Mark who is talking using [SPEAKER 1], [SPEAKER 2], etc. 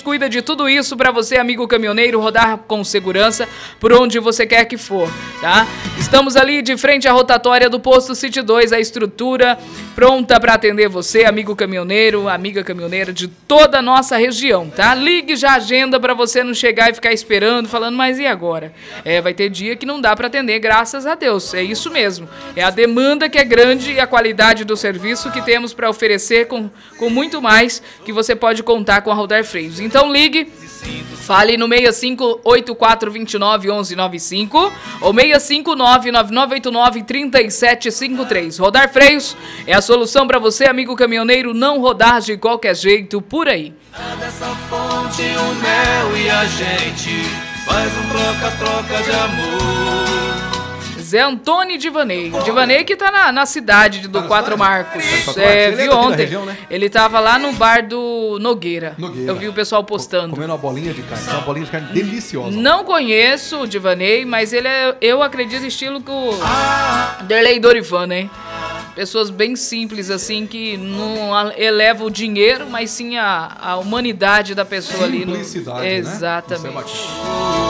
[SPEAKER 1] cuida de tudo isso para você, amigo caminhoneiro, rodar com segurança por onde você quer que for, tá? Estamos ali de frente à rotatória do posto City 2, a estrutura pronta para atender você, amigo caminhoneiro, amiga caminhoneira de toda a nossa região, tá? Ligue já a agenda para você não chegar e ficar esperando, falando, mas e agora? Vai ter dia que não dá para atender, graças a Deus, é isso mesmo. É a demanda que é grande e a qualidade do serviço que temos para oferecer com muito mais que você pode contar com a Rodar Freios. Então ligue, fale no 65-8429-1195 ou 659-9989-3753. Rodar Freios é a solução para você, amigo caminhoneiro, não rodar de qualquer jeito por aí.
[SPEAKER 2] Dessa fonte o mel e a gente faz um troca-troca de amor.
[SPEAKER 1] Zé Antônio Divanei. Divanei que tá na cidade do Quatro Marcos. Viu ontem. Região, né? Ele tava lá no bar do Nogueira. Eu vi o pessoal postando.
[SPEAKER 3] Comendo uma bolinha de carne. Uma bolinha de carne deliciosa.
[SPEAKER 1] Não conheço o Divanei, mas ele eu acredito, estilo que o Derlei Dorivan, né? Pessoas bem simples, assim, que não elevam o dinheiro, mas sim a humanidade da pessoa ali.
[SPEAKER 3] Simplicidade, né?
[SPEAKER 1] Exatamente.